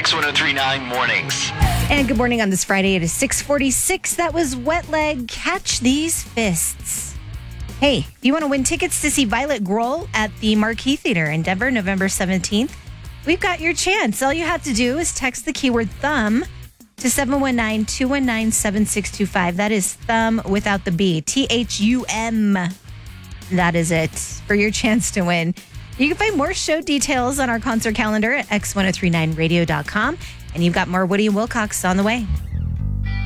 X1039 Mornings. And good morning on this Friday. It is 6:46. That was Wet Leg, Catch These Fists. Hey, if you want to win tickets to see Violet Grohl at the Marquee Theater in Denver, November 17th, we've got your chance. All you have to do is text the keyword thumb to 719-219-7625. That is thumb without the B. THUM. That is it for your chance to win. You can find more show details on our concert calendar at x1039radio.com. And you've got more Woody and Wilcox on the way.